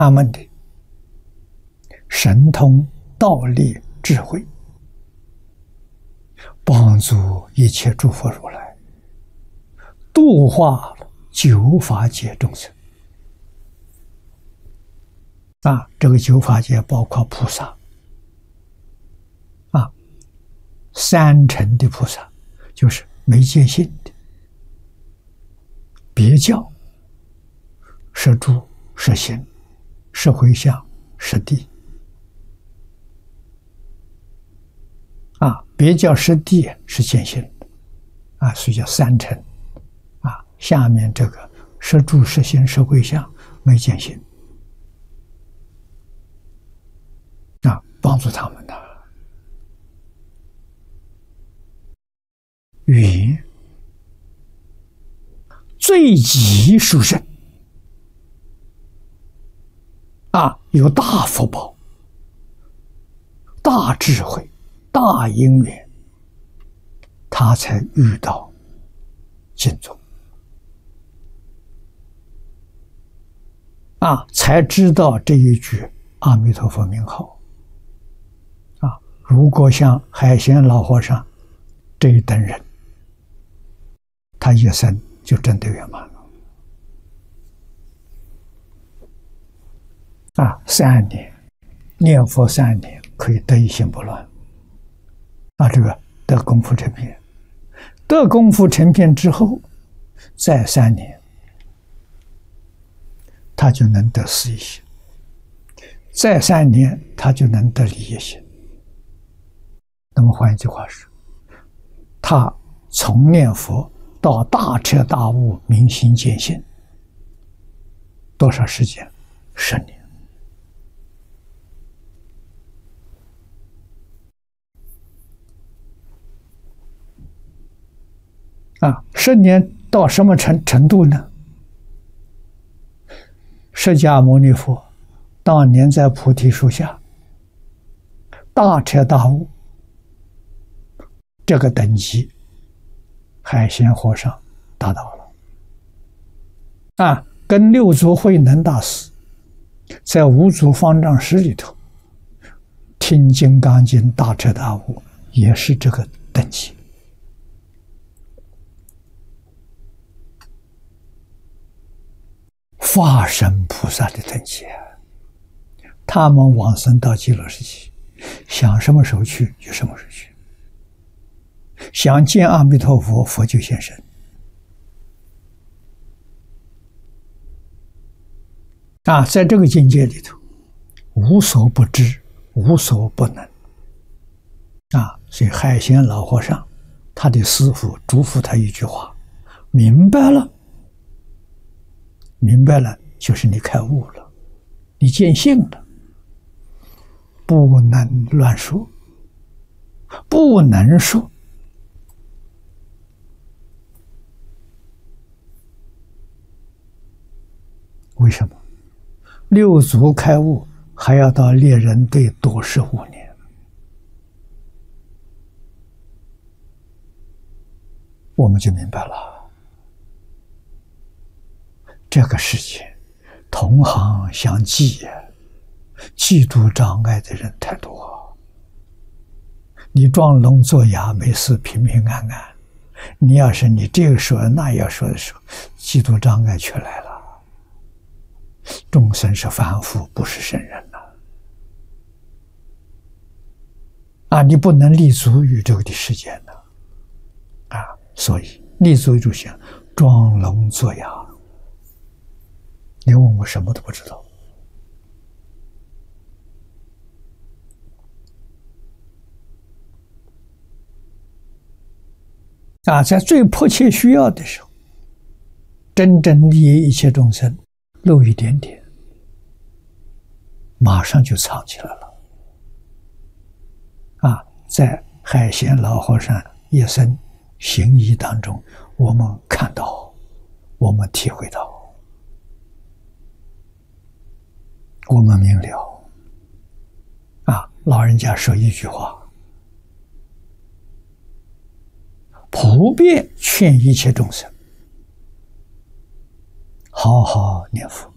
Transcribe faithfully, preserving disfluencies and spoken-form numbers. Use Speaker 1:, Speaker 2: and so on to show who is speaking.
Speaker 1: 他们的神通、道力、智慧，帮助一切诸佛如来度化九法界众生。啊，这个九法界包括菩萨，啊，三乘的菩萨就是没见性的，别教、摄诸、摄行、摄回向、摄地。啊，别教摄地是见性的，啊，所以叫三乘。啊，下面这个摄诸、摄行、摄回向没见性。啊，帮助他们的云最极殊胜，啊，有大福报、大智慧、大因缘，他才遇到净宗，啊，才知道这一句阿弥陀佛名号。如果像海贤老和尚这一等人，他一生就真的圆满了。啊，三年念佛三年可以得一心不乱。啊，这个得功夫成片，得功夫成片之后，再三年，他就能得四一心；再三年，他就能得离一心。那么换一句话说，他从念佛到大彻大悟、明心见性，多少时间？十年。啊，十年到什么程程度呢？释迦牟尼佛当年在菩提树下大彻大悟，这个等级，海贤和尚达到了。啊，跟六祖慧能大师在五祖方丈室里头听《金刚经》大彻大悟，也是这个等级。法身菩萨的等级，他们往生到极乐世界，想什么时候去就什么时候去。想见阿弥陀佛，佛就现身。啊，在这个境界里头，无所不知，无所不能。啊，所以海贤老和尚，他的师父嘱咐他一句话：明白了，明白了，就是你开悟了，你见性了，不能乱说，不能说。为什么？六祖开悟还要到猎人队多十五年，我们就明白了，这个世界同行相忌，嫉妒障碍的人太多。你装聋作哑没事，平平安安；你要是你这个说那要说的时候，嫉妒障碍却来了。众生是凡夫，不是圣人呐！啊，你不能立足于这个的世界呢，啊，所以立足于就想装聋作哑。你问我什么都不知道，啊，在最迫切需要的时候，真正利益一切众生，漏一点点，马上就藏起来了。啊，在海贤老和尚一生行医当中，我们看到，我们体会到，我们明了。啊，老人家说一句话：普遍劝一切众生好好念佛。